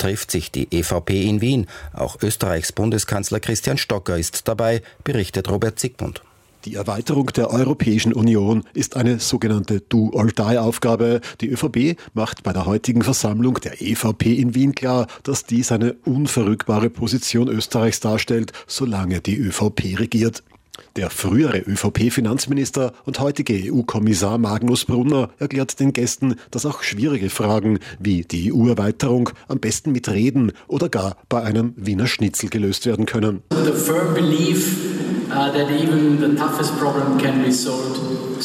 trifft sich die EVP in Wien. Auch Österreichs Bundeskanzler Christian Stocker ist dabei, berichtet Robert Zygmunt. Die Erweiterung der Europäischen Union ist eine sogenannte Do-or-Die-Aufgabe. Die ÖVP macht bei der heutigen Versammlung der EVP in Wien klar, dass dies eine unverrückbare Position Österreichs darstellt, solange die ÖVP regiert. Der frühere ÖVP-Finanzminister und heutige EU-Kommissar Magnus Brunner erklärt den Gästen, dass auch schwierige Fragen wie die EU-Erweiterung am besten mit Reden oder gar bei einem Wiener Schnitzel gelöst werden können. The firm belief that even the toughest problem can be solved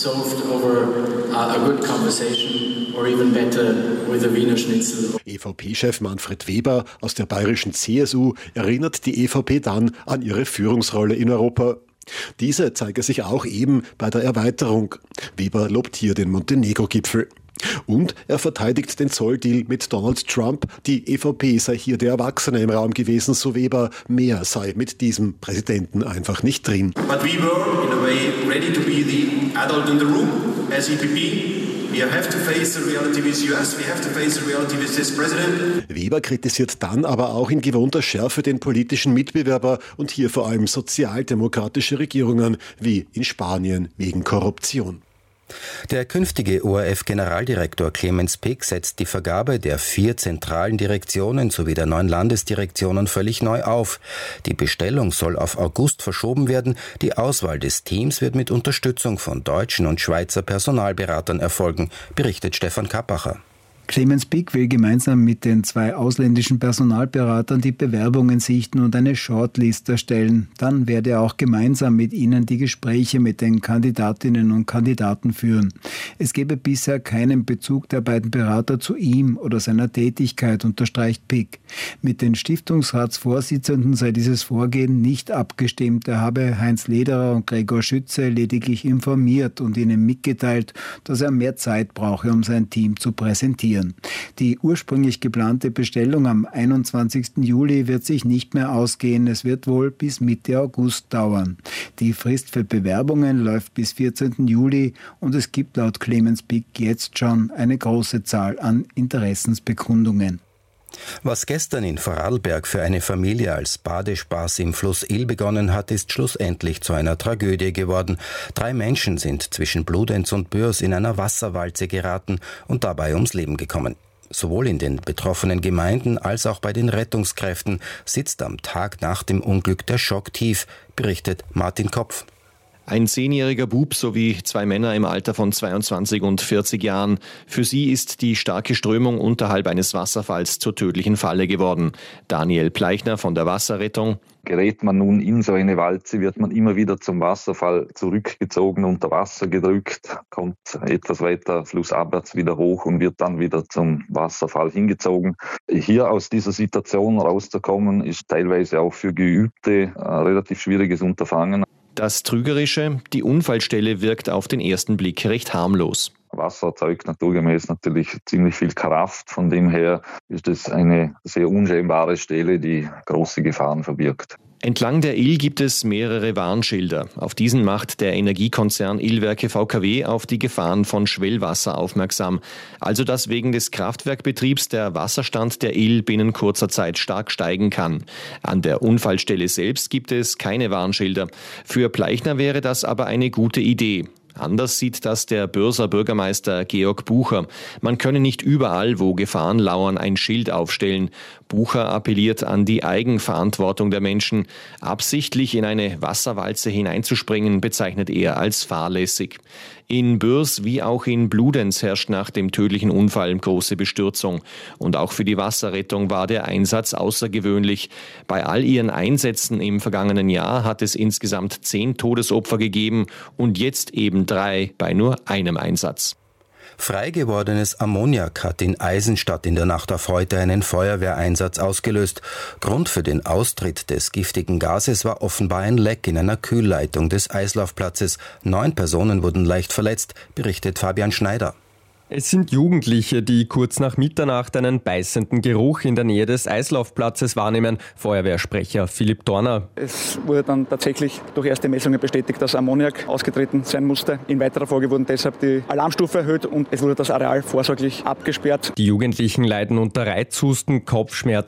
over a good conversation or even better with a Wiener Schnitzel. EVP-Chef Manfred Weber aus der bayerischen CSU erinnert die EVP dann an ihre Führungsrolle in Europa. Diese zeige sich auch eben bei der Erweiterung. Weber lobt hier den Montenegro-Gipfel. Und er verteidigt den Zolldeal mit Donald Trump. Die EVP sei hier der Erwachsene im Raum gewesen, so Weber. Mehr sei mit diesem Präsidenten einfach nicht drin. But we were in a way ready to be the adult in the room as EPP. We have to face the reality with US, we have to face the reality with this president. Weber kritisiert dann aber auch in gewohnter Schärfe den politischen Mitbewerber und hier vor allem sozialdemokratische Regierungen wie in Spanien wegen Korruption. Der künftige ORF-Generaldirektor Clemens Pick setzt die Vergabe der 4 zentralen Direktionen sowie der 9 Landesdirektionen völlig neu auf. Die Bestellung soll auf August verschoben werden. Die Auswahl des Teams wird mit Unterstützung von deutschen und Schweizer Personalberatern erfolgen, berichtet Stefan Kappacher. Clemens Pick will gemeinsam mit den 2 ausländischen Personalberatern die Bewerbungen sichten und eine Shortlist erstellen. Dann werde er auch gemeinsam mit ihnen die Gespräche mit den Kandidatinnen und Kandidaten führen. Es gebe bisher keinen Bezug der beiden Berater zu ihm oder seiner Tätigkeit, unterstreicht Pick. Mit den Stiftungsratsvorsitzenden sei dieses Vorgehen nicht abgestimmt. Er habe Heinz Lederer und Gregor Schütze lediglich informiert und ihnen mitgeteilt, dass er mehr Zeit brauche, um sein Team zu präsentieren. Die ursprünglich geplante Bestellung am 21. Juli wird sich nicht mehr ausgehen. Es wird wohl bis Mitte August dauern. Die Frist für Bewerbungen läuft bis 14. Juli und es gibt laut Clemens Pick jetzt schon eine große Zahl an Interessensbekundungen. Was gestern in Vorarlberg für eine Familie als Badespaß im Fluss Ill begonnen hat, ist schlussendlich zu einer Tragödie geworden. 3 Menschen sind zwischen Bludenz und Bürs in einer Wasserwalze geraten und dabei ums Leben gekommen. Sowohl in den betroffenen Gemeinden als auch bei den Rettungskräften sitzt am Tag nach dem Unglück der Schock tief, berichtet Martin Kopf. Ein 10-jähriger Bub sowie 2 Männer im Alter von 22 und 40 Jahren. Für sie ist die starke Strömung unterhalb eines Wasserfalls zur tödlichen Falle geworden. Daniel Pleichner von der Wasserrettung. Gerät man nun in so eine Walze, wird man immer wieder zum Wasserfall zurückgezogen, unter Wasser gedrückt, kommt etwas weiter flussabwärts wieder hoch und wird dann wieder zum Wasserfall hingezogen. Hier aus dieser Situation rauszukommen, ist teilweise auch für Geübte ein relativ schwieriges Unterfangen. Das Trügerische, die Unfallstelle wirkt auf den ersten Blick recht harmlos. Wasser erzeugt naturgemäß natürlich ziemlich viel Kraft. Von dem her ist es eine sehr unscheinbare Stelle, die große Gefahren verbirgt. Entlang der Ill gibt es mehrere Warnschilder. Auf diesen macht der Energiekonzern Illwerke VKW auf die Gefahren von Schwellwasser aufmerksam. Also dass wegen des Kraftwerkbetriebs der Wasserstand der Ill binnen kurzer Zeit stark steigen kann. An der Unfallstelle selbst gibt es keine Warnschilder. Für Pleichner wäre das aber eine gute Idee. Anders sieht das der Bürser Bürgermeister Georg Bucher. Man könne nicht überall, wo Gefahren lauern, ein Schild aufstellen. Bucher appelliert an die Eigenverantwortung der Menschen. Absichtlich in eine Wasserwalze hineinzuspringen, bezeichnet er als fahrlässig. In Bürs wie auch in Bludenz herrscht nach dem tödlichen Unfall große Bestürzung. Und auch für die Wasserrettung war der Einsatz außergewöhnlich. Bei all ihren Einsätzen im vergangenen Jahr hat es insgesamt 10 Todesopfer gegeben und jetzt eben 3 bei nur einem Einsatz. Frei gewordenes Ammoniak hat in Eisenstadt in der Nacht auf heute einen Feuerwehreinsatz ausgelöst. Grund für den Austritt des giftigen Gases war offenbar ein Leck in einer Kühlleitung des Eislaufplatzes. 9 Personen wurden leicht verletzt, berichtet Fabian Schneider. Es sind Jugendliche, die kurz nach Mitternacht einen beißenden Geruch in der Nähe des Eislaufplatzes wahrnehmen. Feuerwehrsprecher Philipp Dorner. Es wurde dann tatsächlich durch erste Messungen bestätigt, dass Ammoniak ausgetreten sein musste. In weiterer Folge wurden deshalb die Alarmstufe erhöht und es wurde das Areal vorsorglich abgesperrt. Die Jugendlichen leiden unter Reizhusten, Kopfschmerzen